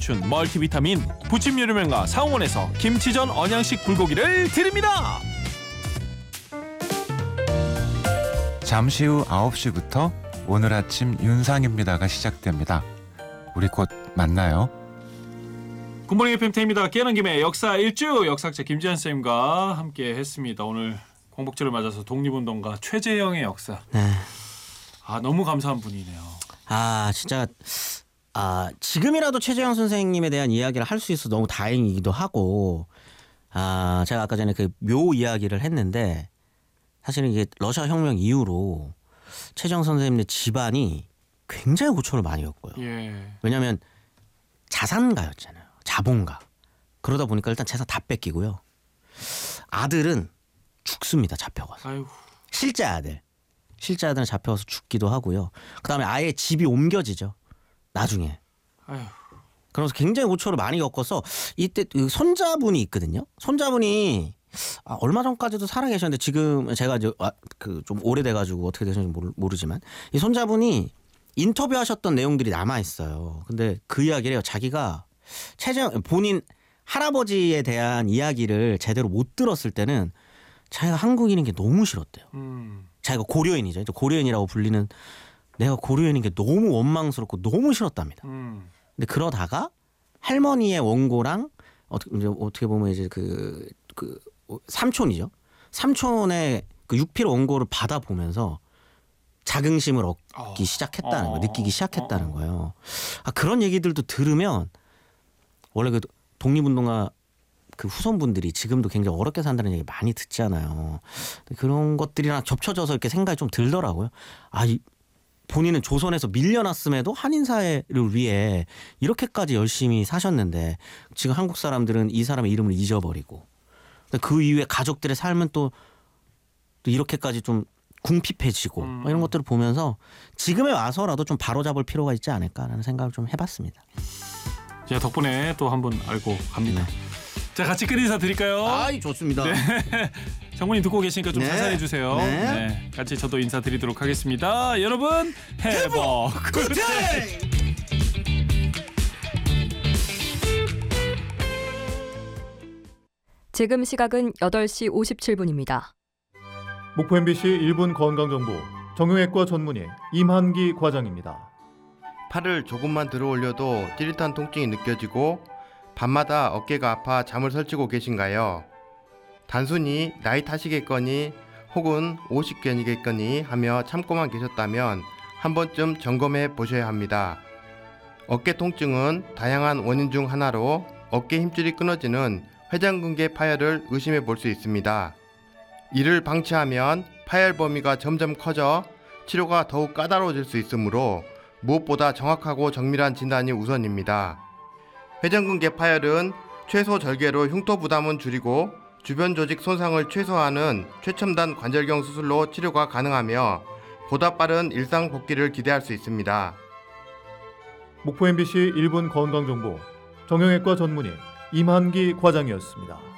갖춘 멀티비타민 부침 유료명가 상원에서 김치전 언양식 불고기를 드립니다. 잠시 후 9시부터 오늘 아침 윤상입니다가 시작됩니다. 우리 곧 만나요. 굿모닝 FM입니다. 깨어난 김에 역사 일주 역사학자 김지한 쌤과 함께 했습니다. 오늘 광복절을 맞아서 독립운동가 최재형의 역사. 네. 너무 감사한 분이네요. 진짜 지금이라도 최재형 선생님에 대한 이야기를 할 수 있어서 너무 다행이기도 하고 제가 아까 전에 그 묘 이야기를 했는데 사실은 이게 러시아 혁명 이후로 최재형 선생님의 집안이 굉장히 고초를 많이 겪고요. 예. 왜냐하면 자산가였잖아요. 자본가. 그러다 보니까 일단 재산 다 뺏기고요. 아들은 죽습니다. 잡혀가서. 아이고. 실제 아들은 잡혀가서 죽기도 하고요. 그다음에 아예 집이 옮겨지죠. 나중에. 아휴. 그래서 굉장히 고초를 많이 겪어서 이때 그 손자분이 있거든요. 손자분이 얼마 전까지도 살아계셨는데 지금 제가 이제 좀 오래돼가지고 어떻게 되셨는지 모르지만 이 손자분이 인터뷰하셨던 내용들이 남아 있어요. 근데 그 이야기를 해요. 자기가 본인 할아버지에 대한 이야기를 제대로 못 들었을 때는 자기가 한국인인 게 너무 싫었대요. 자기가 고려인이죠. 고려인이라고 불리는 내가 고려인인 게 너무 원망스럽고 너무 싫었답니다. 근데 그러다가 할머니의 원고랑 어떻게 보면 이제 그 삼촌이죠. 삼촌의 그 육필 원고를 받아보면서 자긍심을 얻기 시작했다는 거예요. 느끼기 시작했다는 거예요. 그런 얘기들도 들으면 원래 그 독립운동가 그 후손분들이 지금도 굉장히 어렵게 산다는 얘기 많이 듣잖아요. 그런 것들이랑 겹쳐져서 이렇게 생각이 좀 들더라고요. 본인은 조선에서 밀려났음에도 한인사회를 위해 이렇게까지 열심히 사셨는데 지금 한국 사람들은 이 사람의 이름을 잊어버리고 그 이후에 가족들의 삶은 또 이렇게까지 좀 궁핍해지고 이런 것들을 보면서 지금에 와서라도 좀 바로잡을 필요가 있지 않을까라는 생각을 좀 해봤습니다. 제가 덕분에 또 한 번 알고 갑니다. 네. 자, 같이 끝 인사 드릴까요? 좋습니다. 네. 장모님 듣고 계시니까 좀 네. 자세해 주세요. 네. 같이 저도 인사드리도록 하겠습니다. 여러분, Have a good day! 지금 시각은 8시 57분입니다. 목포 MBC 1분 건강정보 정형외과 전문의 임한기 과장입니다. 팔을 조금만 들어 올려도 찌릿한 통증이 느껴지고 밤마다 어깨가 아파 잠을 설치고 계신가요? 단순히 나이 탓이겠거니 혹은 오십견이겠거니 하며 참고만 계셨다면 한 번쯤 점검해 보셔야 합니다. 어깨 통증은 다양한 원인 중 하나로 어깨 힘줄이 끊어지는 회전근개 파열을 의심해 볼 수 있습니다. 이를 방치하면 파열 범위가 점점 커져 치료가 더욱 까다로워질 수 있으므로 무엇보다 정확하고 정밀한 진단이 우선입니다. 회전근개 파열은 최소 절개로 흉터 부담은 줄이고 주변 조직 손상을 최소화하는 최첨단 관절경 수술로 치료가 가능하며 보다 빠른 일상 복귀를 기대할 수 있습니다. 목포 MBC 1분 건강정보 정형외과 전문의 임한기 과장이었습니다.